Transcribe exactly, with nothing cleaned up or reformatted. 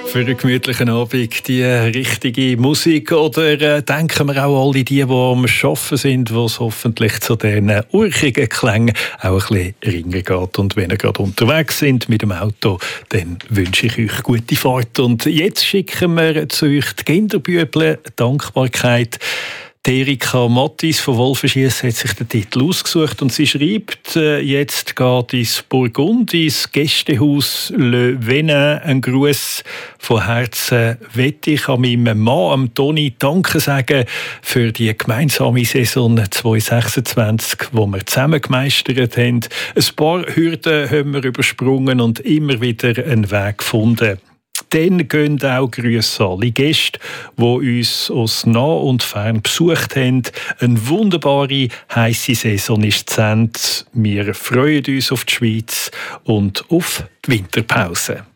Für einen gemütlichen Abend die richtige Musik oder äh, denken wir auch alle die, die am Arbeiten sind, wo es hoffentlich zu diesen urchigen Klängen auch ein bisschen ringer geht. Und wenn ihr gerade unterwegs sind mit dem Auto, dann wünsche ich euch gute Fahrt. Und jetzt schicken wir zu euch die Kinderbüble Dankbarkeit. Die Erika Mattis von Wolfenschiess hat sich den Titel ausgesucht und sie schreibt, äh, jetzt geht ins Burgund, ins Gästehaus Le Venin. Ein Gruß von Herzen wette ich an meinem Mann, am Toni, Danke sagen für die gemeinsame Saison zwanzig sechsundzwanzig, die wir zusammen gemeistert haben. Ein paar Hürden haben wir übersprungen und immer wieder einen Weg gefunden. Dann gehen auch Grüße an alle Gäste, die uns aus nah und fern besucht haben. Eine wunderbare, heisse Saison ist zu Ende. Wir freuen uns auf die Schweiz und auf die Winterpause.